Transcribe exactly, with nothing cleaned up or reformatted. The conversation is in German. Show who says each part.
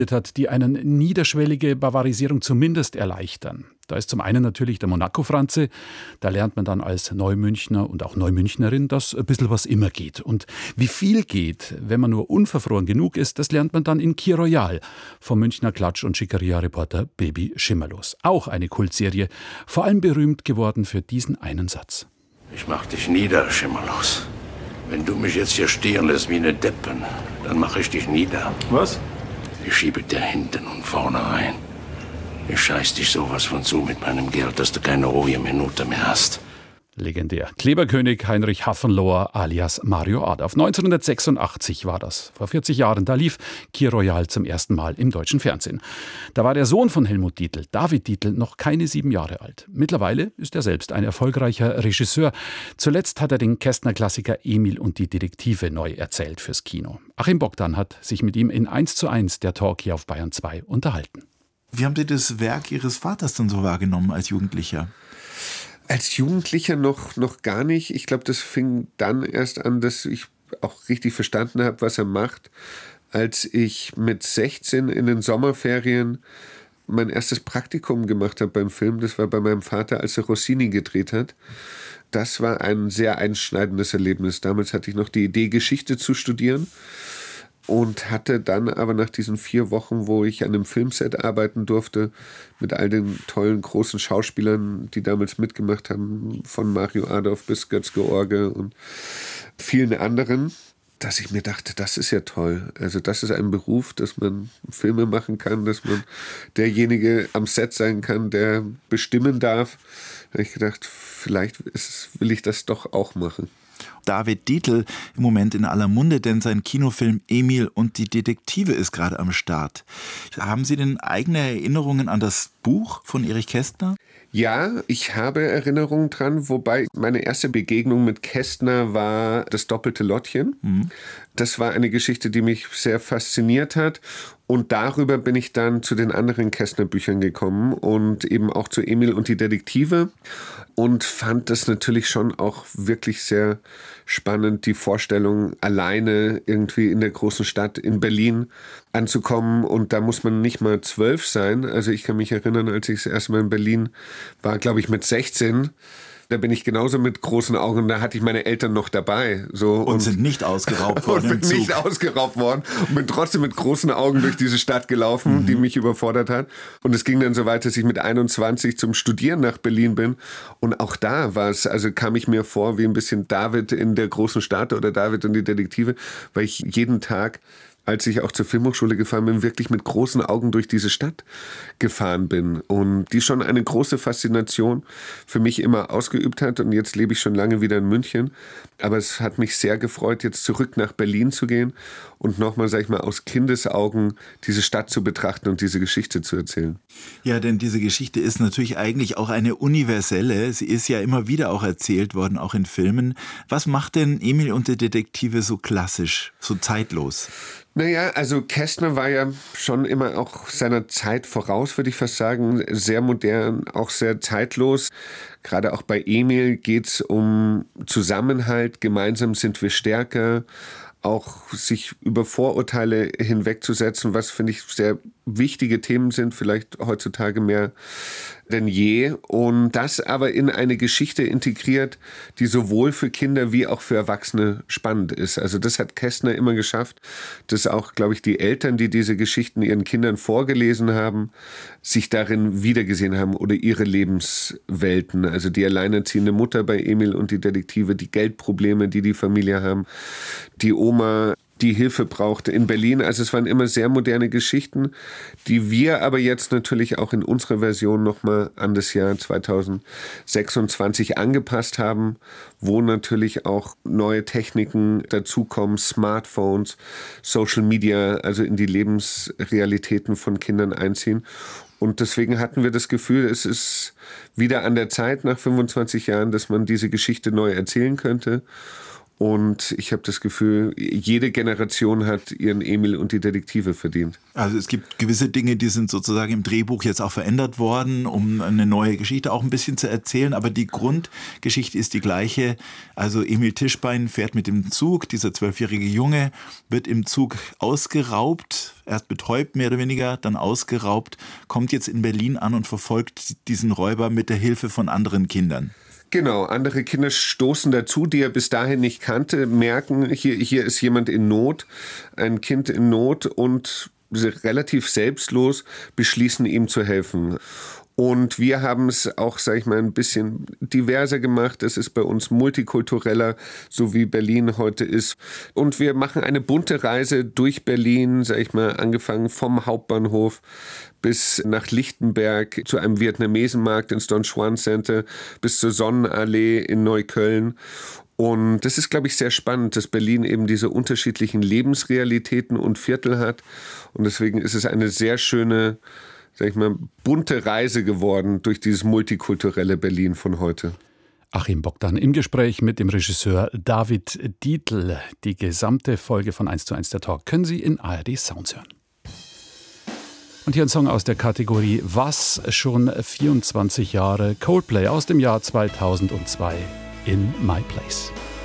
Speaker 1: hat, die eine niederschwellige Bavarisierung zumindest erleichtern. Da ist zum einen natürlich der Monaco-Franze. Da lernt man dann als Neumünchner und auch Neumünchnerin, dass ein bisschen was immer geht. Und wie viel geht, wenn man nur unverfroren genug ist, das lernt man dann in Kir Royal vom Münchner Klatsch- und Schickeria-Reporter Baby Schimmerlos. Auch eine Kultserie, vor allem berühmt geworden für diesen einen Satz.
Speaker 2: Ich mach dich nieder, Schimmerlos. Wenn du mich jetzt hier stehen lässt wie eine Deppen, dann mach ich dich nieder.
Speaker 3: Was?
Speaker 2: Ich schiebe dir hinten und vorne rein. Ich scheiß dich sowas von zu mit meinem Geld, dass du keine ruhige Minute mehr hast.
Speaker 1: Legendär. Kleberkönig Heinrich Hafenloher alias Mario Adorf. neunzehnhundertsechsundachtzig war das. Vor vierzig Jahren. Da lief Kir Royal zum ersten Mal im deutschen Fernsehen. Da war der Sohn von Helmut Dietl, David Dietl, noch keine sieben Jahre alt. Mittlerweile ist er selbst ein erfolgreicher Regisseur. Zuletzt hat er den Kästner-Klassiker Emil und die Detektive neu erzählt fürs Kino. Achim Bogdan hat sich mit ihm in eins zu eins der Talk hier auf Bayern zwei unterhalten.
Speaker 4: Wie haben Sie das Werk Ihres Vaters dann so wahrgenommen als Jugendlicher?
Speaker 5: Als Jugendlicher noch, noch gar nicht. Ich glaube, das fing dann erst an, dass ich auch richtig verstanden habe, was er macht, als ich mit sechzehn in den Sommerferien mein erstes Praktikum gemacht habe beim Film. Das war bei meinem Vater, als er Rossini gedreht hat. Das war ein sehr einschneidendes Erlebnis. Damals hatte ich noch die Idee, Geschichte zu studieren. Und hatte dann aber nach diesen vier Wochen, wo ich an einem Filmset arbeiten durfte, mit all den tollen, großen Schauspielern, die damals mitgemacht haben, von Mario Adorf bis Götz George und vielen anderen, dass ich mir dachte, das ist ja toll. Also das ist ein Beruf, dass man Filme machen kann, dass man derjenige am Set sein kann, der bestimmen darf. Da habe ich gedacht, vielleicht ist, will ich das doch auch machen.
Speaker 4: David Dietl im Moment in aller Munde, denn sein Kinofilm Emil und die Detektive ist gerade am Start. Haben Sie denn eigene Erinnerungen an das Buch von Erich Kästner?
Speaker 5: Ja, ich habe Erinnerungen dran, wobei meine erste Begegnung mit Kästner war das doppelte Lottchen. Mhm. Das war eine Geschichte, die mich sehr fasziniert hat. Und darüber bin ich dann zu den anderen Kästner-Büchern gekommen und eben auch zu Emil und die Detektive und fand das natürlich schon auch wirklich sehr spannend, die Vorstellung, alleine irgendwie in der großen Stadt in Berlin anzukommen. Und da muss man nicht mal zwölf sein. Also ich kann mich erinnern, als ich das erste Mal in Berlin war, glaube ich mit sechzehn. Da bin ich genauso mit großen Augen, da hatte ich meine Eltern noch dabei. So,
Speaker 4: und, und sind nicht ausgeraubt worden.
Speaker 5: Und bin nicht ausgeraubt worden und bin trotzdem mit großen Augen durch diese Stadt gelaufen, mhm. die mich überfordert hat. Und es ging dann so weit, dass ich mit einundzwanzig zum Studieren nach Berlin bin. Und auch da war es, also kam ich mir vor wie ein bisschen David in der großen Stadt oder David und die Detektive, weil ich jeden Tag, als ich auch zur Filmhochschule gefahren bin, wirklich mit großen Augen durch diese Stadt gefahren bin und die schon eine große Faszination für mich immer ausgeübt hat. Und jetzt lebe ich schon lange wieder in München. Aber es hat mich sehr gefreut, jetzt zurück nach Berlin zu gehen und nochmal, sag ich mal, aus Kindesaugen diese Stadt zu betrachten und diese Geschichte zu erzählen.
Speaker 4: Ja, denn diese Geschichte ist natürlich eigentlich auch eine universelle. Sie ist ja immer wieder auch erzählt worden, auch in Filmen. Was macht denn Emil und die Detektive so klassisch, so zeitlos?
Speaker 5: Naja, also Kästner war ja schon immer auch seiner Zeit voraus, würde ich fast sagen. Sehr modern, auch sehr zeitlos. Gerade auch bei Emil geht es um Zusammenhalt. Gemeinsam sind wir stärker. Auch sich über Vorurteile hinwegzusetzen, was, finde ich, sehr wichtige Themen sind, vielleicht heutzutage mehr denn je. Und das aber in eine Geschichte integriert, die sowohl für Kinder wie auch für Erwachsene spannend ist. Also das hat Kästner immer geschafft, dass auch, glaube ich, die Eltern, die diese Geschichten ihren Kindern vorgelesen haben, sich darin wiedergesehen haben oder ihre Lebenswelten. Also die alleinerziehende Mutter bei Emil und die Detektive, die Geldprobleme, die die Familie haben, die Oma, die Hilfe brauchte in Berlin. Also es waren immer sehr moderne Geschichten, die wir aber jetzt natürlich auch in unserer Version nochmal an das Jahr zweitausendsechsundzwanzig angepasst haben, wo natürlich auch neue Techniken dazukommen, Smartphones, Social Media, also in die Lebensrealitäten von Kindern einziehen. Und deswegen hatten wir das Gefühl, es ist wieder an der Zeit nach fünfundzwanzig Jahren, dass man diese Geschichte neu erzählen könnte. Und ich habe das Gefühl, jede Generation hat ihren Emil und die Detektive verdient.
Speaker 4: Also es gibt gewisse Dinge, die sind sozusagen im Drehbuch jetzt auch verändert worden, um eine neue Geschichte auch ein bisschen zu erzählen. Aber die Grundgeschichte ist die gleiche. Also Emil Tischbein fährt mit dem Zug. Dieser zwölfjährige Junge wird im Zug ausgeraubt. Erst betäubt mehr oder weniger, dann ausgeraubt. Kommt jetzt in Berlin an und verfolgt diesen Räuber mit der Hilfe von anderen Kindern.
Speaker 5: Genau, andere Kinder stoßen dazu, die er bis dahin nicht kannte, merken, hier, hier ist jemand in Not, ein Kind in Not und relativ selbstlos beschließen, ihm zu helfen. Und wir haben es auch, sag ich mal, ein bisschen diverser gemacht. Es ist bei uns multikultureller, so wie Berlin heute ist. Und wir machen eine bunte Reise durch Berlin, sag ich mal, angefangen vom Hauptbahnhof bis nach Lichtenberg zu einem Vietnamesenmarkt ins Don Juan Center, bis zur Sonnenallee in Neukölln. Und das ist, glaube ich, sehr spannend, dass Berlin eben diese unterschiedlichen Lebensrealitäten und Viertel hat. Und deswegen ist es eine sehr schöne, sag ich mal, bunte Reise geworden durch dieses multikulturelle Berlin von heute.
Speaker 1: Achim Bogdan im Gespräch mit dem Regisseur David Dietl. Die gesamte Folge von eins zu eins der Talk können Sie in A R D Sounds hören. Und hier ein Song aus der Kategorie Was, schon vierundzwanzig Jahre, Coldplay aus dem Jahr zweitausendzwei, In My Place.